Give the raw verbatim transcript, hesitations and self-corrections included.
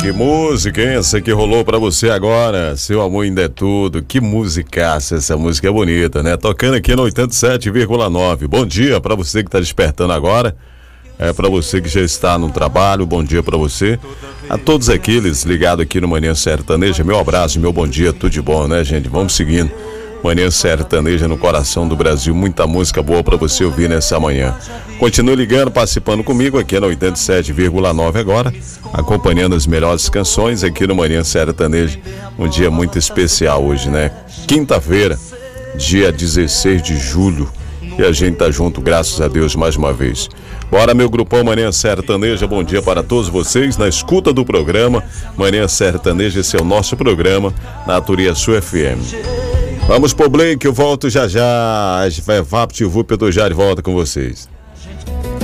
Que música, hein? Essa que rolou pra você agora, Seu Amor Ainda É Tudo. Que musicaça, essa música é bonita, né? Tocando aqui no oitenta e sete vírgula nove. Bom dia pra você que tá despertando agora. É pra você que já está no trabalho, bom dia pra você. A todos aqueles ligados aqui no Manhã Sertaneja, meu abraço, meu bom dia, tudo de bom, né, gente? Vamos seguindo. Manhã Sertaneja no coração do Brasil, muita música boa pra você ouvir nessa manhã. Continue ligando, participando comigo aqui no oitenta e sete vírgula nove agora, acompanhando as melhores canções aqui no Manhã Sertaneja. Um dia muito especial hoje, né? Quinta-feira, dia dezesseis de julho, e a gente tá junto, graças a Deus, mais uma vez. Bora, meu grupão Manhã Sertaneja, bom dia para todos vocês, na escuta do programa Manhã Sertaneja, esse é o nosso programa, na Turiaçu F M. Vamos pro Blake, eu volto já já. É Vapt e Vup, eu tô já de volta com vocês.